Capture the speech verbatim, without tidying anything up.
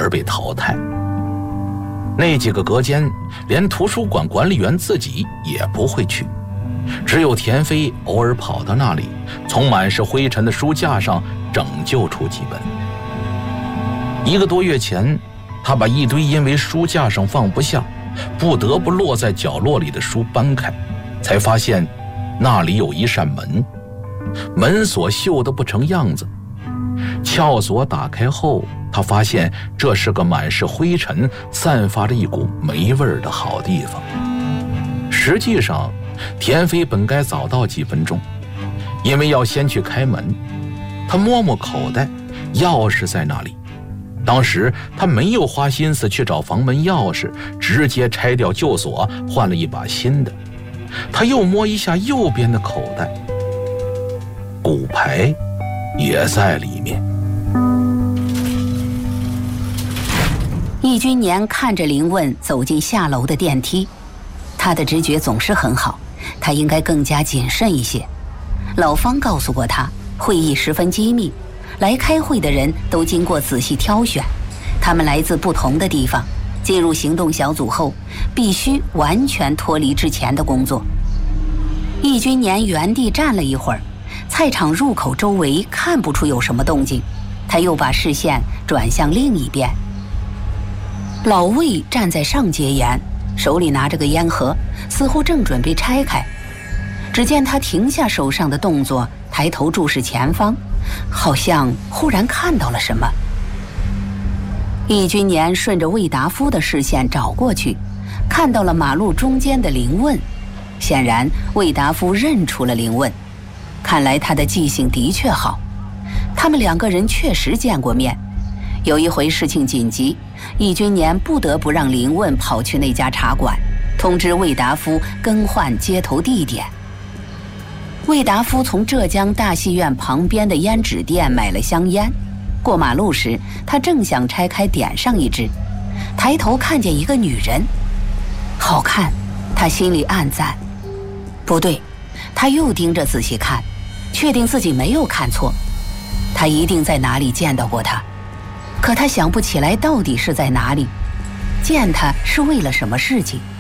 而被淘汰。那几个隔间，连图书馆管理员自己也不会去，只有田飞偶尔跑到那里，从满是灰尘的书架上拯救出几本。一个多月前，他把一堆因为书架上放不下，不得不落在角落里的书搬开，才发现那里有一扇门，门锁锈得不成样子。撬锁打开后，他发现这是个满是灰尘、散发着一股霉味儿的好地方。实际上，田飞本该早到几分钟，因为要先去开门。他摸摸口袋，钥匙在那里。当时他没有花心思去找房门钥匙，直接拆掉旧锁，换了一把新的。他又摸一下右边的口袋，骨牌也在里面。 易君年看着林问走进下楼的电梯，他的直觉总是很好，他应该更加谨慎一些。老方告诉过他，会议十分机密，来开会的人都经过仔细挑选，他们来自不同的地方，进入行动小组后必须完全脱离之前的工作。易君年原地站了一会儿，菜场入口周围看不出有什么动静，他又把视线转向另一边。老魏站在上阶沿，手里拿着个烟盒，似乎正准备拆开。只见他停下手上的动作，抬头注视前方，好像忽然看到了什么。易君年顺着魏达夫的视线找过去，看到了马路中间的林问。显然魏达夫认出了林问，看来他的记性的确好。他们两个人确实见过面。有一回事情紧急，易君年不得不让林问跑去那家茶馆，通知魏达夫更换接头地点。魏达夫从浙江大戏院旁边的烟纸店买了香烟，过马路时他正想拆开点上一支，抬头看见一个女人，好看，他心里暗赞。不对，他又盯着仔细看，确定自己没有看错，他一定在哪里见到过她，可他想不起来到底是在哪里，见她是为了什么事情。